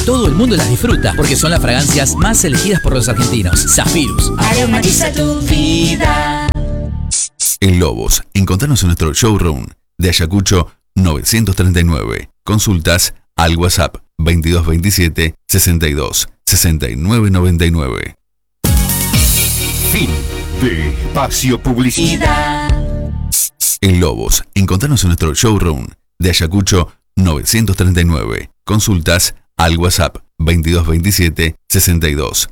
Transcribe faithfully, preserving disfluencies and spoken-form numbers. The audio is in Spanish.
Todo el mundo las disfruta porque son las fragancias más elegidas por los argentinos. Zafirus. Aromatiza tu vida. En Lobos, encontrarnos en nuestro showroom de Ayacucho novecientos treinta y nueve. Consultas al WhatsApp veintidós veintisiete sesenta y dos sesenta y nueve noventa y nueve. Fin de espacio publicidad. En Lobos, encontrarnos en nuestro showroom de Ayacucho novecientos treinta y nueve. Consultas al WhatsApp veintidós veintisiete sesenta y dos